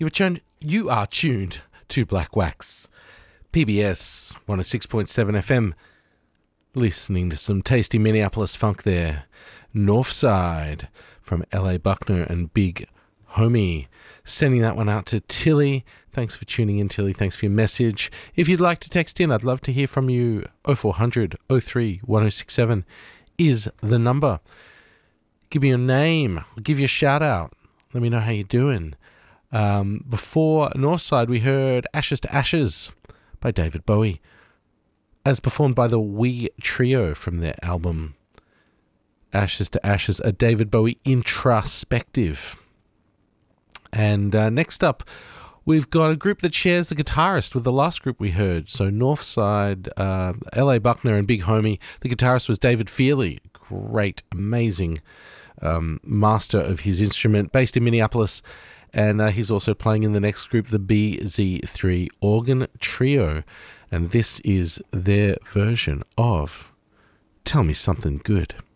You are tuned to Black Wax, PBS 106.7 FM. Listening to some tasty Minneapolis funk there. Northside from L.A. Buckner and Big Homie. Sending that one out to Tilly. Thanks for tuning in, Tilly. Thanks for your message. If you'd like to text in, I'd love to hear from you. 0400 03 1067 is the number. Give me your name. I'll give you a shout out. Let me know how you're doing. Before Northside, we heard Ashes to Ashes by David Bowie, as performed by the Wee Trio from their album Ashes to Ashes, a David Bowie introspective. And next up, we've got a group that shares the guitarist with the last group we heard. So Northside, L.A. Buckner and Big Homie. The guitarist was David Feely. Great, amazing master of his instrument, based in Minneapolis. And he's also playing in the next group, the BZ3 Organ Trio. And this is their version of Tell Me Something Good.